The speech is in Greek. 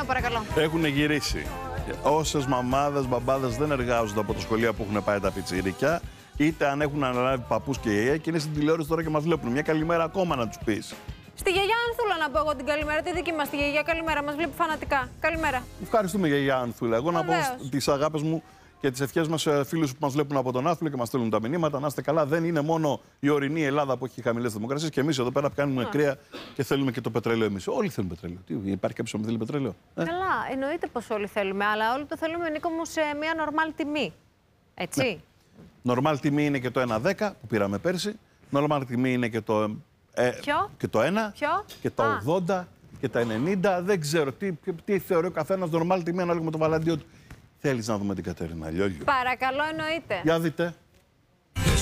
Νέο, παρακαλώ. Έχουν γυρίσει. Όσες μαμάδες, μπαμπάδες δεν εργάζονται από τα σχολεία που έχουν πάει τα πιτσιρίκια, είτε αν έχουν αναλάβει παππούς και γιαγιά και είναι στην τηλεόραση τώρα και μας βλέπουν. Μια καλημέρα ακόμα να τους πεις. Στη γιαγιά Ανθούλα να πω εγώ την καλημέρα. Τη δική μας τη γιαγιά, καλημέρα. Μας βλέπει φανατικά. Καλημέρα. Ευχαριστούμε γιαγιά Ανθούλα. Εγώ να πω τις αγάπες μου και τις ευχές μας σε φίλους που μας βλέπουν από τον Άθλο και μας στέλνουν τα μηνύματα. Να είστε καλά. Δεν είναι μόνο η ορεινή Ελλάδα που έχει χαμηλές θερμοκρασίες και εμείς εδώ πέρα που κάνουμε κρύα και θέλουμε και το πετρέλαιο εμείς. Όλοι θέλουν πετρέλαιο. Υπάρχει κάποιος που δεν θέλει πετρέλαιο? Καλά, εννοείται πως όλοι θέλουμε, αλλά όλοι το θέλουμε, Νίκο μου, σε μια νορμάλ τιμή. Έτσι. Ναι. Νορμάλ τιμή είναι και το 1,10 που πήραμε πέρσι. Νορμάλ τιμή είναι και το, και το 1 και τα 80 και τα 90. Δεν ξέρω τι θεωρεί ο καθένας νορμάλ τιμή ανάλογα με το βαλαντίο του. Θέλεις να δούμε την Κατερίνα Λιόλιο? Παρακαλώ, εννοείται. Για δείτε.